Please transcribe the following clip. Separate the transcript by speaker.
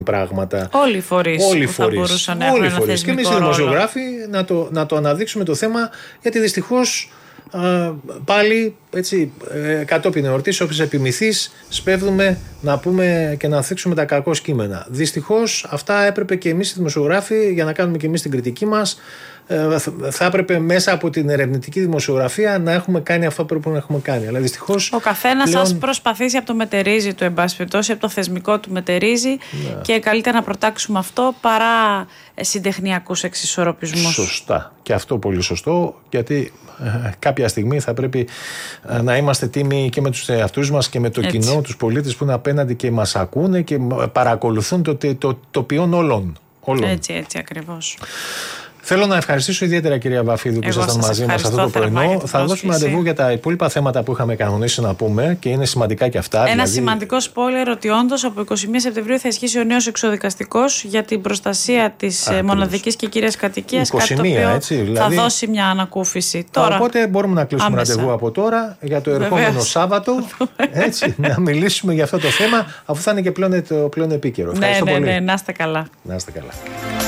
Speaker 1: πράγματα.
Speaker 2: Όλοι οι φορείς θα μπορούσαν να έχουν ένα θεσμικό
Speaker 1: και εμείς οι δημοσιογράφοι να το αναδείξουμε το θέμα, γιατί δυστυχώς πάλι έτσι κατόπιν εορτής, όποιες επιμηθείς, σπέβδουμε να πούμε και να θίξουμε τα κακό κείμενα. Δυστυχώς αυτά έπρεπε και εμείς οι δημοσιογράφοι, για να κάνουμε και εμείς την κριτική μας, θα έπρεπε μέσα από την ερευνητική δημοσιογραφία να έχουμε κάνει αυτό που πρέπει να έχουμε κάνει. Αλλά δυστυχώς.
Speaker 2: Ο καθένας σας προσπαθήσει από το μετερίζει του, εν πάση περιπτώσει, από το θεσμικό του μετερίζει, και καλύτερα να προτάξουμε αυτό παρά συντεχνιακούς εξισορροπισμούς.
Speaker 1: Σωστά. Και αυτό πολύ σωστό, γιατί κάποια στιγμή θα πρέπει να είμαστε τίμοι και με τους εαυτούς μας και με το κοινό, τους πολίτες που είναι απέναντι και μας ακούνε και παρακολουθούν το ποιόν όλων.
Speaker 2: Έτσι ακριβώς.
Speaker 1: Θέλω να ευχαριστήσω ιδιαίτερα, κυρία Βαφίδου, που ήσασταν μαζί μας αυτό το πρωινό. Θα δώσουμε ραντεβού για τα υπόλοιπα θέματα που είχαμε κανονίσει να πούμε, και είναι σημαντικά και αυτά.
Speaker 2: Ένα σημαντικό spoiler, ότι όντως από 21 Σεπτεμβρίου θα ισχύσει ο νέος εξοδικαστικός για την προστασία της μοναδικής και κύριας κατοικίας. 21, κάτι το οποίο
Speaker 1: έτσι, δηλαδή
Speaker 2: θα δώσει μια ανακούφιση. Τώρα,
Speaker 1: οπότε μπορούμε να κλείσουμε ραντεβού από τώρα για το ερχόμενο Σάββατο. Έτσι, να μιλήσουμε για αυτό το θέμα, αφού θα είναι και πλέον επίκαιρο.
Speaker 2: Ναι, να είστε καλά.
Speaker 1: Να είστε καλά.